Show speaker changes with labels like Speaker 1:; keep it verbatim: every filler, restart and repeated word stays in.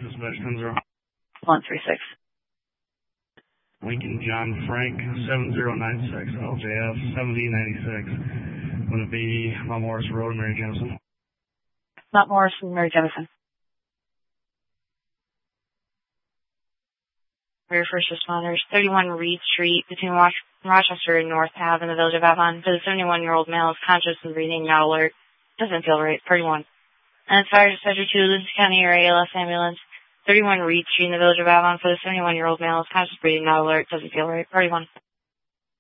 Speaker 1: Dispatch ten zero.
Speaker 2: one three six.
Speaker 1: Lincoln John Frank, seven zero nine six, L J F seventy ninety-six. Would it be Mount Morris Road, Mary Jemison?
Speaker 2: Mount Morris and Mary Jemison. For your first responders, thirty-one Reed Street between Roch- Rochester and North Ave in the Village of Avon. For the seventy-one-year-old male is conscious and breathing, not alert. Doesn't feel right. thirty-one. And it's fire dispatcher two, Lucas County Area A L S ambulance. thirty-one Reed Street in the Village of Avon. For the seventy-one-year-old male is conscious, breathing, not alert. Doesn't feel right. thirty-one.